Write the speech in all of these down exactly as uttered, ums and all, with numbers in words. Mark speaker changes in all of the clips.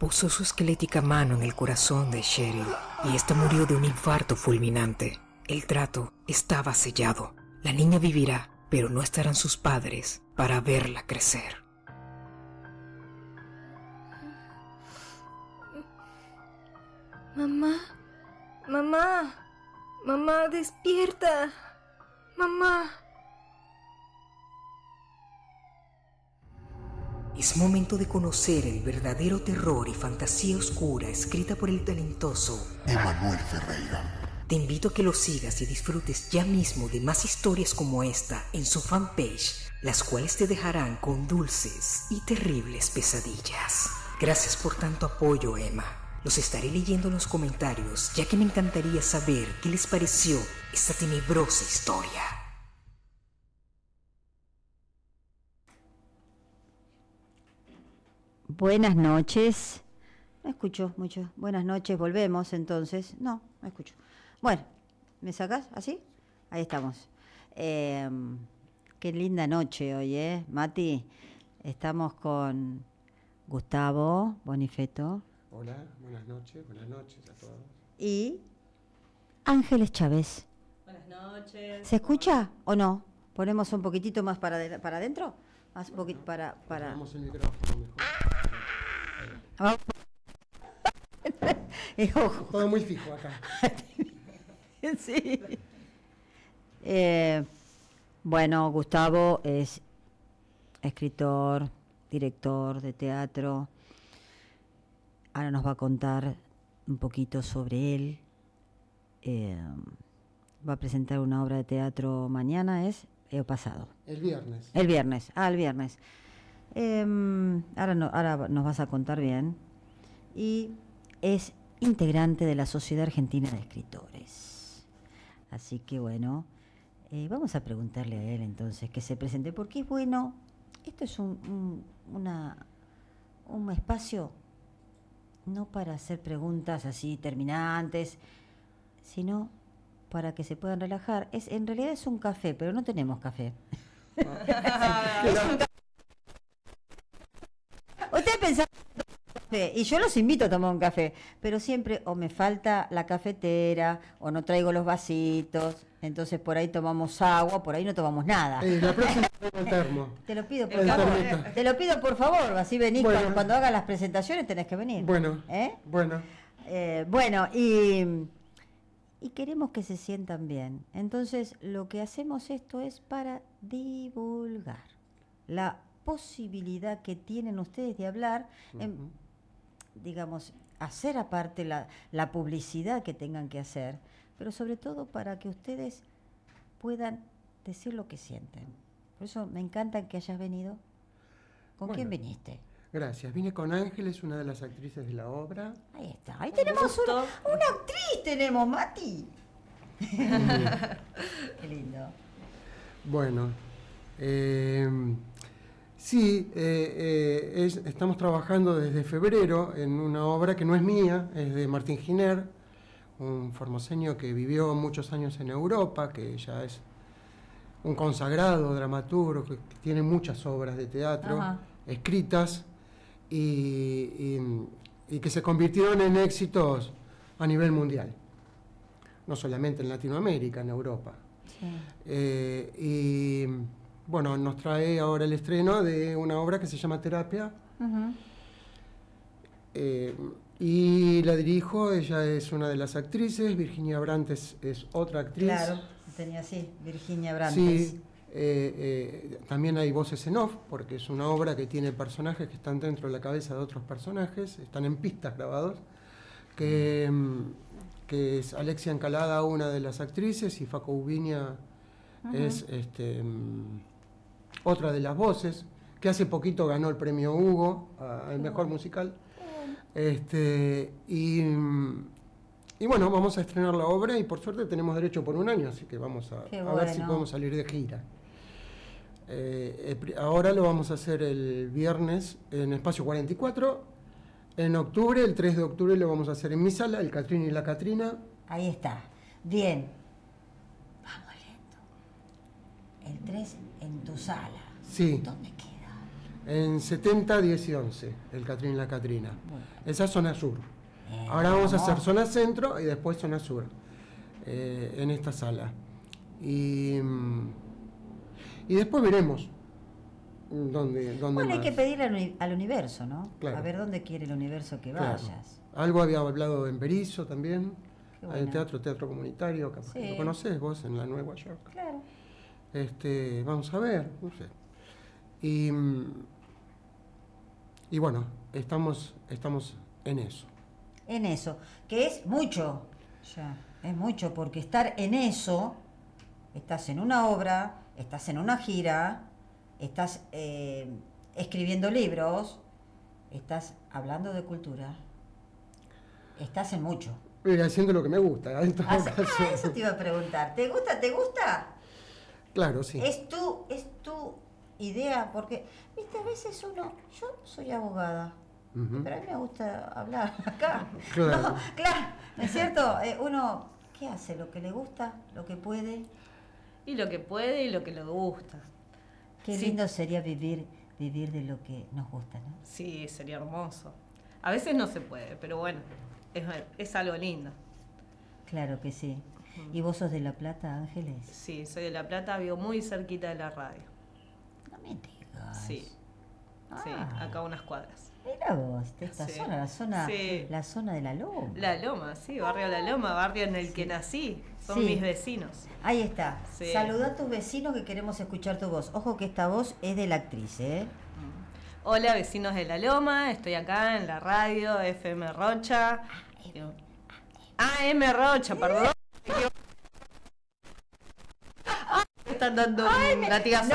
Speaker 1: Puso su esquelética mano en el corazón de Cheryl y esta murió de un infarto fulminante. El trato estaba sellado. La niña vivirá, pero no estarán sus padres para verla crecer.
Speaker 2: Mamá, mamá, mamá, despierta, mamá.
Speaker 1: Es momento de conocer el verdadero terror y fantasía oscura escrita por el talentoso
Speaker 3: Emanuel Ferreira.
Speaker 1: Te invito a que lo sigas y disfrutes ya mismo de más historias como esta en su fanpage, las cuales te dejarán con dulces y terribles pesadillas. Gracias por tanto apoyo, Emma. Los estaré leyendo en los comentarios, ya que me encantaría saber qué les pareció esta tenebrosa historia.
Speaker 4: Buenas noches. No escucho mucho. Buenas noches, volvemos entonces. No, no escucho. Bueno, ¿me sacás así? Ahí estamos. Eh, qué linda noche hoy, ¿eh? Mati, estamos con Gustavo Bonifeto.
Speaker 5: Hola, buenas noches, buenas noches a todos.
Speaker 4: Y Ángeles Chávez.
Speaker 6: Buenas noches.
Speaker 4: ¿Se escucha o no? ¿Ponemos un poquitito más para, de, para adentro? Más un poquito para... para...
Speaker 5: Ponemos el micrófono mejor.
Speaker 4: Ah.
Speaker 5: Todo muy fijo acá.
Speaker 4: Sí. Eh, bueno, Gustavo es escritor, director de teatro. Ahora nos va a contar un poquito sobre él. Eh, va a presentar una obra de teatro mañana, ¿es? ¿O pasado?
Speaker 5: El viernes.
Speaker 4: El viernes, ah, el viernes. Eh, ahora, no, ahora nos vas a contar bien. Y es integrante de la Sociedad Argentina de Escritores. Así que bueno, eh, vamos a preguntarle a él entonces que se presente, porque es bueno, esto es un, un, una, un espacio no para hacer preguntas así terminantes, sino para que se puedan relajar. Es, en realidad es un café, pero no tenemos café. Ustedes pensaban y yo los invito a tomar un café, pero siempre o me falta la cafetera o no traigo los vasitos, entonces por ahí tomamos agua, por ahí no tomamos nada.
Speaker 5: Eh, la próxima el termo.
Speaker 4: Te lo pido por
Speaker 5: El
Speaker 4: favor.
Speaker 5: termito.
Speaker 4: Te lo pido por favor, así venís
Speaker 5: Bueno.
Speaker 4: cuando, cuando hagas las presentaciones tenés que venir.
Speaker 5: Bueno,
Speaker 4: ¿Eh?
Speaker 5: bueno.
Speaker 4: Eh, bueno, y, y queremos que se sientan bien. Entonces, lo que hacemos esto es para divulgar la posibilidad que tienen ustedes de hablar, uh-huh. en, digamos, hacer aparte la, la publicidad que tengan que hacer, pero sobre todo para que ustedes puedan decir lo que sienten. Por eso me encanta que hayas venido. ¿Con
Speaker 5: Bueno,
Speaker 4: quién viniste?
Speaker 5: Gracias. Vine con Ángeles, una de las actrices de la obra.
Speaker 4: Ahí está. Ahí tenemos una, una actriz, tenemos, Mati. Qué lindo.
Speaker 5: Bueno, eh, sí, eh, eh, es, estamos trabajando desde febrero en una obra que no es mía, es de Martín Giner, un formoseño que vivió muchos años en Europa, que ya es un consagrado dramaturgo, que, que tiene muchas obras de teatro Ajá. escritas y, y, y que se convirtieron en éxitos a nivel mundial, no solamente en Latinoamérica, en Europa. Sí. Eh, y bueno, nos trae ahora el estreno de una obra que se llama Terapia. Uh-huh. eh, y la dirijo, ella es una de las actrices, Virginia Brantes es otra actriz.
Speaker 4: Claro, tenía así, Virginia Brantes.
Speaker 5: Sí, eh, eh, también hay voces en off, porque es una obra que tiene personajes que están dentro de la cabeza de otros personajes, están en pistas grabados, que, que es Alexia Encalada, una de las actrices, y Faco Ubiña uh-huh. es este, otra de las voces, que hace poquito ganó el premio Hugo al mejor musical. Este, y, y bueno, vamos a estrenar la obra y por suerte tenemos derecho por un año, así que vamos a,
Speaker 4: bueno.
Speaker 5: a ver si podemos salir de gira. Eh, ahora lo vamos a hacer el viernes en Espacio cuarenta y cuatro, en octubre, el tres de octubre lo vamos a hacer en mi sala, el Catrín y la Catrina.
Speaker 4: Ahí está, bien. Vamos lento. El tres en tu sala.
Speaker 5: Sí.
Speaker 4: ¿Dónde queda?
Speaker 5: En setenta, diez y once, el Catrín y la Catrina.
Speaker 4: Bueno.
Speaker 5: Esa es zona sur.
Speaker 4: Eh,
Speaker 5: Ahora vamos a
Speaker 4: vamos.
Speaker 5: hacer zona centro y después zona sur, eh, en esta sala. Y, mm, y después veremos dónde, dónde
Speaker 4: Bueno, hay
Speaker 5: más.
Speaker 4: que pedirle al, uni- al universo, ¿no?
Speaker 5: Claro.
Speaker 4: A ver dónde quiere el universo que
Speaker 5: Claro.
Speaker 4: vayas.
Speaker 5: Algo había hablado en Berisso también.
Speaker 4: Qué
Speaker 5: Hay
Speaker 4: bueno.
Speaker 5: teatro, teatro comunitario, capaz que
Speaker 4: Sí.
Speaker 5: lo conocés vos en la Nueva York.
Speaker 4: Claro.
Speaker 5: Este, vamos a ver, no sé. Y, mm, y bueno, estamos, estamos en eso.
Speaker 4: En eso, que es mucho, ya, es mucho, porque estar en eso, estás en una obra, estás en una gira, estás eh, escribiendo libros, estás hablando de cultura, estás en mucho.
Speaker 5: Pero haciendo lo que me gusta, en todo
Speaker 4: Ah,
Speaker 5: caso.
Speaker 4: ah, eso te iba a preguntar, ¿te gusta, te gusta?
Speaker 5: Claro, sí.
Speaker 4: Es tu, es tu idea, porque, viste, a veces uno, yo soy abogada,
Speaker 5: Ujú.
Speaker 4: pero a mí me gusta hablar acá.
Speaker 5: Claro.
Speaker 4: No, claro, ¿no es cierto? Eh, uno, ¿qué hace? Lo que le gusta, lo que puede.
Speaker 6: Y lo que puede y lo que le gusta.
Speaker 4: Qué
Speaker 6: Sí.
Speaker 4: lindo sería vivir, vivir de lo que nos gusta, ¿no?
Speaker 6: Sí, sería hermoso. A veces no se puede, pero bueno, es, es algo lindo.
Speaker 4: Claro que sí. ¿Y vos sos de La Plata, Ángeles?
Speaker 6: Sí, soy de La Plata, vivo muy cerquita de la radio.
Speaker 4: No me digas.
Speaker 6: Sí, sí,
Speaker 4: Ah.
Speaker 6: acá a unas cuadras.
Speaker 4: Mira vos, de esta
Speaker 6: Sí.
Speaker 4: zona, la zona,
Speaker 6: Sí.
Speaker 4: la zona de la Loma.
Speaker 6: La Loma, sí, barrio La Loma, barrio en el que nací. Son
Speaker 4: Sí.
Speaker 6: mis vecinos.
Speaker 4: Ahí está.
Speaker 6: Sí.
Speaker 4: Saluda a tus vecinos que queremos escuchar tu voz. Ojo que esta voz es de la actriz, ¿eh?
Speaker 6: Hola, vecinos de La Loma, estoy acá en la radio F M Rocha. Ah, M Rocha, perdón. Ah, me están dando un latigazo.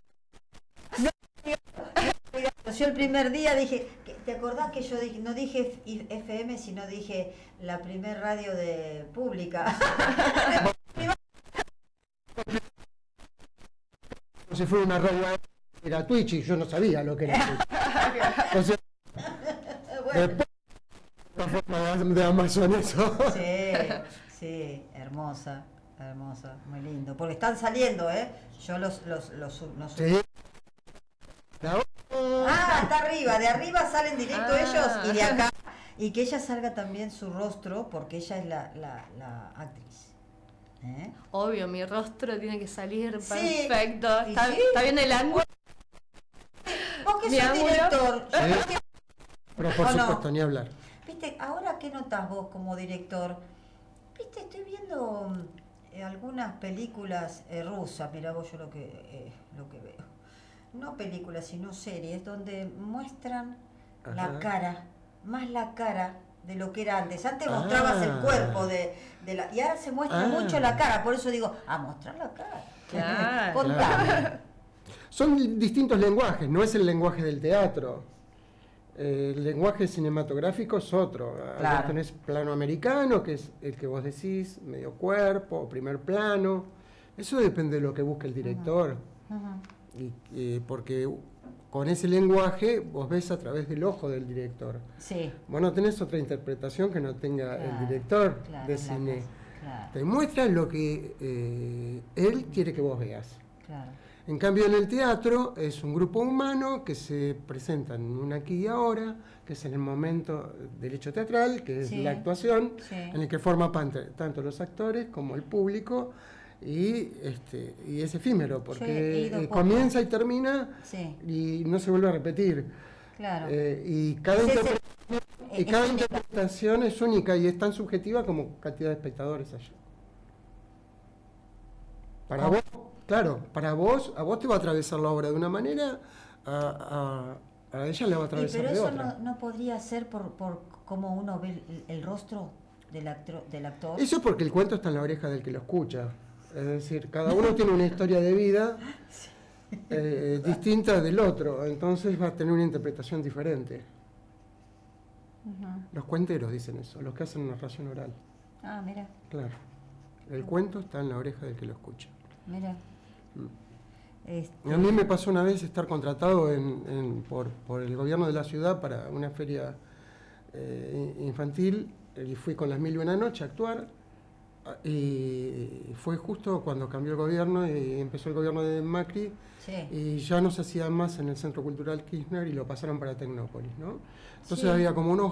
Speaker 4: Yo el primer día dije, que- ¿te acordás que yo dije, no dije F- F M, sino dije la primer radio de pública?
Speaker 5: Como si fuera una radio, era Twitch y yo no sabía lo que era Twitch. Entonces,
Speaker 4: Bueno,
Speaker 5: después, la forma de- de Amazon eso.
Speaker 4: sí, sí, hermosa, hermosa, muy lindo. Porque están saliendo, ¿eh? Yo los, los, los, sub- los sub-
Speaker 5: Sí. La-
Speaker 4: Ah, está arriba, de arriba salen directo
Speaker 6: Ah.
Speaker 4: ellos y de acá. Y que ella salga también su rostro, porque ella es la, la, la actriz. ¿Eh?
Speaker 6: Obvio, mi rostro tiene que salir
Speaker 4: Sí.
Speaker 6: perfecto.
Speaker 4: ¿Y
Speaker 6: Está,
Speaker 4: sí?
Speaker 6: está bien el ángulo.
Speaker 4: Vos que
Speaker 6: Mi
Speaker 4: sos
Speaker 6: ángulo.
Speaker 4: director, yo
Speaker 5: Sí.
Speaker 4: creo
Speaker 5: Pero por
Speaker 4: ¿O no?
Speaker 5: supuesto, ni hablar.
Speaker 4: Viste, ahora qué notas vos como director. Viste, estoy viendo mm, eh, algunas películas eh, rusas, mirá vos yo lo que, eh, lo que veo. No películas, sino series, donde muestran la
Speaker 5: Ajá.
Speaker 4: cara, más la cara de lo que era antes. Antes
Speaker 5: Ah.
Speaker 4: mostrabas el cuerpo de, de la... Y ahora se muestra
Speaker 5: Ah.
Speaker 4: mucho la cara, por eso digo, a mostrar la cara.
Speaker 6: Claro.
Speaker 4: Contame.
Speaker 5: Son di- distintos lenguajes, no es el lenguaje del teatro. Eh, el lenguaje cinematográfico es otro.
Speaker 4: Claro.
Speaker 5: Vos tenés plano americano, que es el que vos decís, medio cuerpo, o primer plano. Eso depende de lo que busque el director.
Speaker 4: Ujú.
Speaker 5: Y, eh, porque con ese lenguaje vos ves a través del ojo del director.
Speaker 4: Sí.
Speaker 5: Vos no tenés otra interpretación que no tenga
Speaker 4: Claro,
Speaker 5: el director
Speaker 4: claro,
Speaker 5: de
Speaker 4: es la
Speaker 5: cine.
Speaker 4: cosa, claro.
Speaker 5: Te muestra lo que eh, él quiere que vos veas.
Speaker 4: Claro.
Speaker 5: En cambio, en el teatro es un grupo humano que se presenta en un aquí y ahora, que es en el momento del hecho teatral, que es
Speaker 4: Sí,
Speaker 5: la actuación,
Speaker 4: sí.
Speaker 5: en el que forma parte tanto los actores como el público, y, este, y es efímero,
Speaker 4: Yo he
Speaker 5: porque
Speaker 4: ido
Speaker 5: eh,
Speaker 4: poco.
Speaker 5: comienza y termina
Speaker 4: Sí,
Speaker 5: y no se vuelve a repetir.
Speaker 4: claro.
Speaker 5: Eh, y cada,
Speaker 4: Sí, sí.
Speaker 5: interpre- y
Speaker 4: Es
Speaker 5: cada
Speaker 4: única.
Speaker 5: interpretación es única y es tan subjetiva como cantidad de espectadores allá. Para
Speaker 4: ¿Cómo?
Speaker 5: vos, claro, para vos, a vos te va a atravesar la obra de una manera, a, a- a ella le va a
Speaker 4: Y
Speaker 5: atravesar
Speaker 4: pero
Speaker 5: de
Speaker 4: eso
Speaker 5: otra.
Speaker 4: no, no podría ser por, por cómo uno ve el, el rostro del, actro- del actor.
Speaker 5: Eso es porque el cuento está en la oreja del que lo escucha. Es decir, cada uno tiene una historia de vida eh, distinta del otro, entonces va a tener una interpretación diferente.
Speaker 4: Ujú.
Speaker 5: Los cuenteros dicen eso, los que hacen narración oral.
Speaker 4: Ah, mira,
Speaker 5: Claro. El cuento está en la oreja del que lo escucha.
Speaker 4: mira.
Speaker 5: Mm.
Speaker 4: Este,
Speaker 5: Y a mí me pasó una vez estar contratado en- en- por, por el gobierno de la ciudad para una feria eh, infantil y fui con las mil y una noche a actuar y fue justo cuando cambió el gobierno y empezó el gobierno de Macri,
Speaker 4: Sí.
Speaker 5: y ya no se hacía más en el Centro Cultural Kirchner y lo pasaron para Tecnópolis, ¿no? Entonces
Speaker 4: Sí.
Speaker 5: había como unos